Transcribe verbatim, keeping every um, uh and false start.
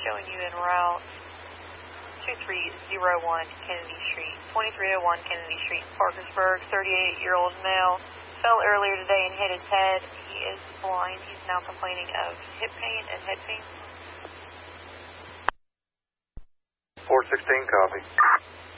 showing you en route two three zero one Kennedy Street, twenty-three oh one Kennedy Street, Parkersburg, thirty-eight-year-old male. Fell earlier today and hit his head. He is blind. He's now complaining of hip pain and head pain. four sixteen, copy.